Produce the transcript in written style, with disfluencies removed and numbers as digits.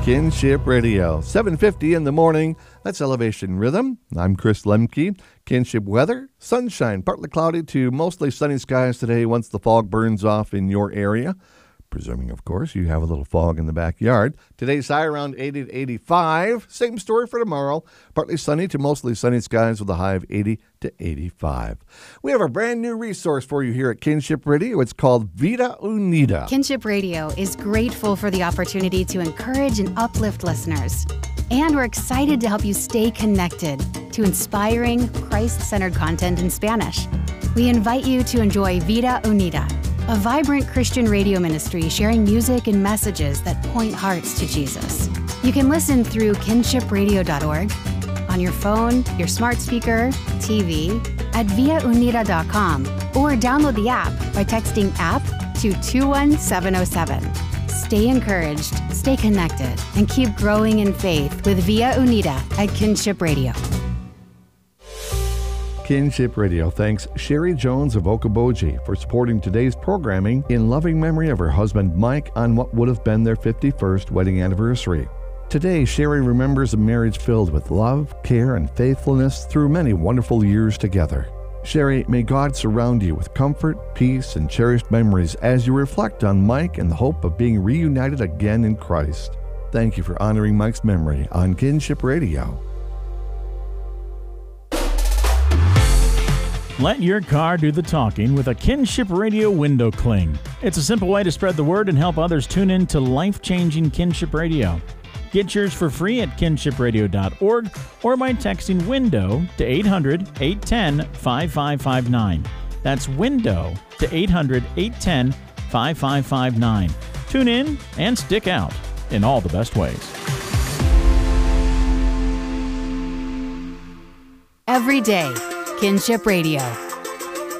Kinship Radio, 7:50 in the morning. That's Elevation Rhythm. I'm Chris Lemke. Kinship weather, sunshine, partly cloudy to mostly sunny skies today once the fog burns off in your area. Presuming, of course, you have a little fog in the backyard. Today's high around 80 to 85. Same story for tomorrow. Partly sunny to mostly sunny skies with a high of 80 to 85. We have a brand new resource for you here at Kinship Radio. It's called Vida Unida. Kinship Radio is grateful for the opportunity to encourage and uplift listeners. And we're excited to help you stay connected to inspiring, Christ-centered content in Spanish. We invite you to enjoy Vida Unida, a vibrant Christian radio ministry sharing music and messages that point hearts to Jesus. You can listen through kinshipradio.org, on your phone, your smart speaker, TV, at viaunida.com, or download the app by texting app to 21707. Stay encouraged, stay connected, and keep growing in faith with Via Unida at Kinship Radio. Kinship Radio thanks Sherry Jones of Okoboji for supporting today's programming in loving memory of her husband Mike on what would have been their 51st wedding anniversary. Today, Sherry remembers a marriage filled with love, care, and faithfulness through many wonderful years together. Sherry, may God surround you with comfort, peace, and cherished memories as you reflect on Mike and the hope of being reunited again in Christ. Thank you for honoring Mike's memory on Kinship Radio. Let your car do the talking with a Kinship Radio window cling. It's a simple way to spread the word and help others tune in to life-changing Kinship Radio. Get yours for free at kinshipradio.org or by texting WINDOW to 800-810-5559. That's WINDOW to 800-810-5559. Tune in and stick out in all the best ways. Every day, Kinship Radio.